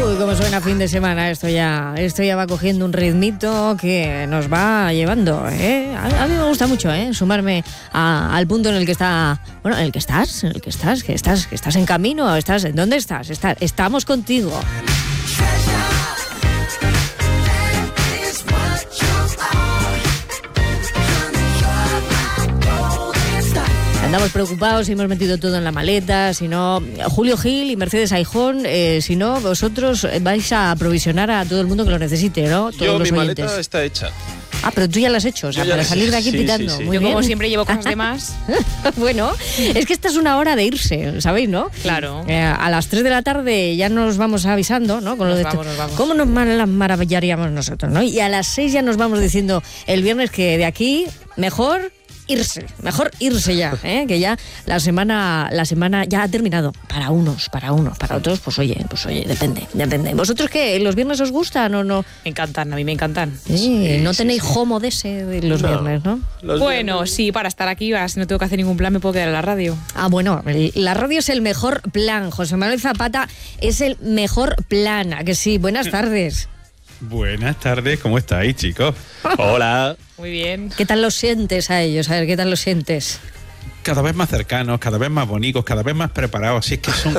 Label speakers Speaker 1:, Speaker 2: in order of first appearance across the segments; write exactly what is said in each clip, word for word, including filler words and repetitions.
Speaker 1: Uy, cómo suena fin de semana esto ya. Esto ya va cogiendo un ritmito que nos va llevando, ¿eh? A, a mí me gusta mucho, ¿eh? Sumarme a, al punto en el que está, bueno, en el que estás, en el que estás, que estás, que estás en camino, estás, ¿dónde estás? Está, estamos contigo. Andamos preocupados si hemos metido todo en la maleta, si no, Julio Gil y Mercedes Aijón, eh, si no, vosotros vais a aprovisionar a todo el mundo que lo necesite, ¿no? Todos
Speaker 2: Yo,
Speaker 1: los
Speaker 2: mi
Speaker 1: oyentes.
Speaker 2: maleta está hecha.
Speaker 1: Ah, pero tú ya lo has hecho, o sea, para salir de aquí
Speaker 2: sí,
Speaker 1: pitando.
Speaker 2: Sí, sí.
Speaker 1: Muy
Speaker 3: Yo
Speaker 1: bien.
Speaker 3: como siempre llevo cosas de más.
Speaker 1: Bueno, es que esta es una hora de irse, ¿sabéis, no?
Speaker 3: Claro.
Speaker 1: Eh, a las tres de la tarde ya nos vamos avisando, ¿no? Con lo
Speaker 3: Nos
Speaker 1: de
Speaker 3: vamos, nos vamos.
Speaker 1: ¿Cómo nos mar- maravillaríamos nosotros, no? Y a las seis ya nos vamos diciendo el viernes que de aquí mejor irse, mejor irse ya, ¿eh? Que ya la semana la semana ya ha terminado. Para unos, para unos, para otros, pues oye, pues oye, depende, depende. ¿Vosotros qué? ¿Los viernes os gustan o no?
Speaker 3: Me encantan, a mí me encantan.
Speaker 1: Sí, no
Speaker 2: sí,
Speaker 1: tenéis
Speaker 2: sí.
Speaker 1: homo de ese de los
Speaker 2: No.
Speaker 1: viernes, ¿no?
Speaker 2: Los
Speaker 3: Bueno,
Speaker 2: viernes-
Speaker 3: sí, para estar aquí, ahora si no tengo que hacer ningún plan, me puedo quedar en la radio.
Speaker 1: Ah, bueno, el- la radio es el mejor plan. José Manuel Zapata es el mejor plan. ¿A que sí? Buenas tardes.
Speaker 4: Buenas tardes, ¿cómo estáis, chicos?
Speaker 2: Hola.
Speaker 3: Muy bien.
Speaker 1: ¿Qué tal los sientes a ellos? A ver, ¿qué tal los sientes?
Speaker 4: Cada vez más cercanos, cada vez más bonitos, cada vez más preparados. Así es que son,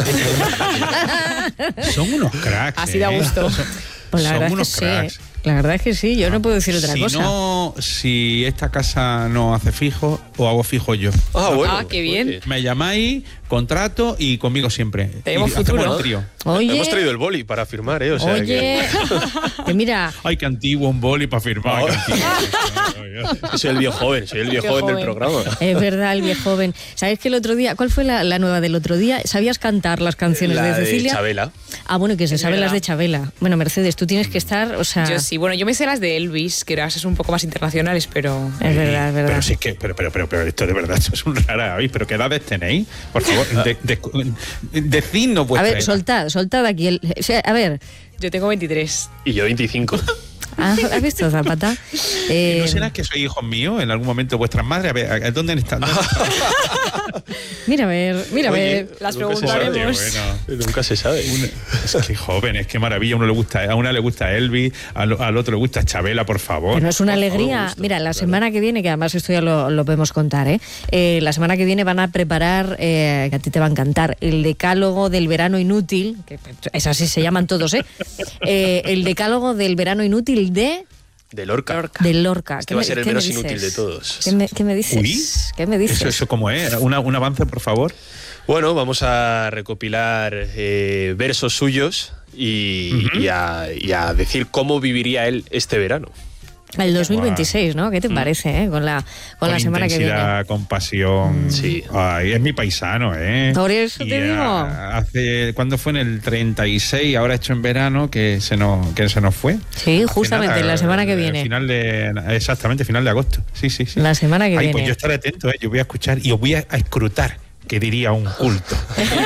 Speaker 4: son unos cracks.
Speaker 3: Así da
Speaker 4: ¿eh?
Speaker 3: gusto.
Speaker 1: Pues la
Speaker 4: Son
Speaker 1: verdad
Speaker 4: unos
Speaker 1: es que
Speaker 4: cracks.
Speaker 1: sí. La verdad es que sí, yo no puedo decir otra
Speaker 4: si
Speaker 1: cosa.
Speaker 4: No, si esta casa no hace fijo, o hago fijo yo.
Speaker 2: Ah, bueno.
Speaker 3: Ah, qué bien.
Speaker 2: Oye.
Speaker 4: Me llamáis, contrato y conmigo siempre.
Speaker 3: Tenemos
Speaker 4: Y hacemos
Speaker 3: futuro.
Speaker 4: el trío.
Speaker 1: Oye,
Speaker 2: Hemos traído el boli para firmar, ¿eh? O sea
Speaker 1: oye,
Speaker 2: que-
Speaker 1: que mira,
Speaker 4: Ay, qué antiguo un boli para firmar.
Speaker 2: Oh.
Speaker 4: qué antiguo.
Speaker 2: Soy el viejo joven, soy el viejo
Speaker 3: Viejo
Speaker 2: joven del
Speaker 3: joven.
Speaker 2: programa.
Speaker 1: es verdad, el viejo joven. ¿Sabes que el otro día, cuál fue la, la nueva del otro día? ¿Sabías cantar las canciones
Speaker 2: La
Speaker 1: de Cecilia?
Speaker 2: Chabela.
Speaker 1: Ah, bueno, que se
Speaker 3: Es
Speaker 1: saben las
Speaker 3: verdad.
Speaker 1: de Chabela. Bueno, Mercedes, tú tienes que estar, o sea...
Speaker 3: Yo sí, bueno, yo me sé las de Elvis, que ahora son un poco más internacionales, pero...
Speaker 1: Es verdad, es verdad.
Speaker 4: Pero sí es que, pero, pero, pero, pero esto de verdad, esto es un rara. Ay, pero ¿qué edades tenéis? Por favor, de, de, decidnos
Speaker 1: A
Speaker 4: vuestra
Speaker 1: ver,
Speaker 4: edad.
Speaker 1: soltad, soltad aquí. El, o sea, a ver,
Speaker 3: Yo tengo veintitrés.
Speaker 2: Y yo veinticinco.
Speaker 1: ¿has, has visto, Zapata?
Speaker 4: ¿Y
Speaker 1: Eh,
Speaker 4: ¿No será que sois hijos míos en algún momento vuestras madres? A ver, ¿a- ¿dónde están? ¿Dónde están?
Speaker 1: mira, a ver, mira, a
Speaker 2: Oye,
Speaker 1: ver.
Speaker 3: Las
Speaker 2: nunca se sabe.
Speaker 3: preguntaremos.
Speaker 4: Bueno,
Speaker 2: Nunca se sabe.
Speaker 4: una- es que jóvenes, qué maravilla. A uno le gusta, a una le gusta Elvis, al, al otro le gusta Chabela, por favor.
Speaker 1: Que no es una
Speaker 2: Por favor,
Speaker 1: alegría.
Speaker 2: gusto,
Speaker 1: Mira, la
Speaker 2: claro.
Speaker 1: semana que viene, que además esto ya lo, lo podemos contar, ¿eh? Eh, la semana que viene van a preparar, eh, que a ti te va a encantar, el decálogo del verano inútil, que es así, se llaman todos, ¿eh? Eh, el decálogo del verano inútil de...
Speaker 2: De Lorca.
Speaker 1: de Lorca.
Speaker 2: Este
Speaker 1: ¿Qué
Speaker 2: va a
Speaker 1: me-
Speaker 2: ser el
Speaker 1: qué me
Speaker 2: menos
Speaker 1: dices?
Speaker 2: inútil de todos.
Speaker 1: ¿Qué me, qué me dices?
Speaker 4: Uy,
Speaker 1: ¿Qué me dices?
Speaker 4: Eso, eso cómo es. Una- un avance, por favor.
Speaker 2: Bueno, vamos a recopilar eh, versos suyos y,
Speaker 4: Ujú.
Speaker 2: y a, y a decir cómo viviría él este verano.
Speaker 1: El dos mil veintiséis, ¿no? ¿Qué te parece, eh? Con la, con la semana que viene.
Speaker 4: intensidad, con pasión.
Speaker 2: Sí.
Speaker 4: Ay, es mi paisano, ¿eh?
Speaker 1: Por eso
Speaker 4: Y
Speaker 1: te digo.
Speaker 4: a- Hace, ¿cuándo fue? En el treinta y seis, ahora hecho en verano, que se nos, que se nos fue.
Speaker 1: Sí,
Speaker 4: Hace
Speaker 1: justamente,
Speaker 4: nada,
Speaker 1: la semana que
Speaker 4: eh,
Speaker 1: viene.
Speaker 4: Final de, exactamente, final de agosto. Sí, sí, sí.
Speaker 1: La semana que
Speaker 4: Ay,
Speaker 1: viene.
Speaker 4: pues yo estaré atento, ¿eh? Yo voy a escuchar y os voy a, a escrutar, que diría un culto.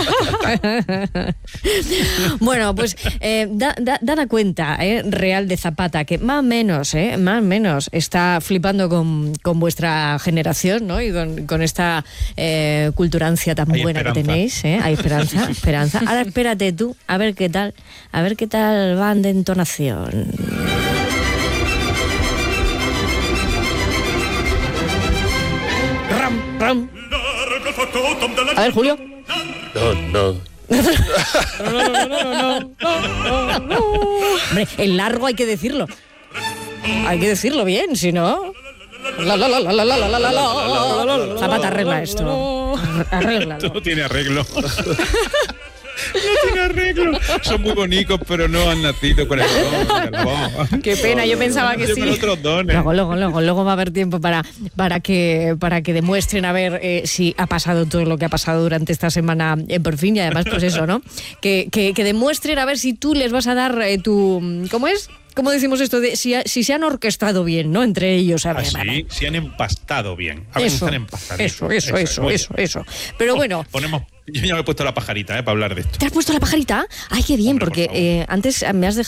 Speaker 1: Bueno, pues eh, da, da, dada cuenta eh, real de Zapata, que más o menos, eh, más o menos está flipando con, con vuestra generación, ¿no? Y con, con esta eh, culturancia tan
Speaker 4: Hay
Speaker 1: buena
Speaker 4: esperanza.
Speaker 1: que tenéis, ¿eh? Hay esperanza, esperanza. Ahora espérate tú, a ver qué tal, a ver qué tal van de entonación. Ram, ram. A ver, Julio.
Speaker 2: No, no.
Speaker 1: Hombre, el largo hay que decirlo. Hay que decirlo bien, si no. La, la, la, la, la, la, la, la, la, la. Zapata, arregla esto. Arréglalo.
Speaker 4: Esto no tiene arreglo. No tiene arreglo. Son muy bonitos, pero no han nacido con el don, con el don.
Speaker 3: Qué pena, yo pensaba que
Speaker 4: Tienen
Speaker 3: sí.
Speaker 4: otros dones.
Speaker 1: Luego, luego, luego, luego va a haber tiempo para, para, que, para que demuestren a ver eh, si ha pasado todo lo que ha pasado durante esta semana eh, por fin. Y además, pues eso, ¿no? Que, que, que demuestren a ver si tú les vas a dar eh, tu... ¿Cómo es? ¿Cómo decimos esto? De, si, si se han orquestado bien, ¿no? Entre ellos. A ver,
Speaker 4: Así,
Speaker 1: vale.
Speaker 4: si han empastado bien. A ver,
Speaker 1: Eso,
Speaker 4: están empastaditos.
Speaker 1: eso, eso, eso,
Speaker 4: muy
Speaker 1: eso,
Speaker 4: bien.
Speaker 1: eso. Pero bueno...
Speaker 4: Ponemos, yo ya me he puesto la pajarita, ¿eh? Para hablar de esto.
Speaker 1: ¿Te has puesto la pajarita? Ay, qué bien,
Speaker 4: Hombre, por
Speaker 1: porque
Speaker 4: favor.
Speaker 1: eh, antes me has dejado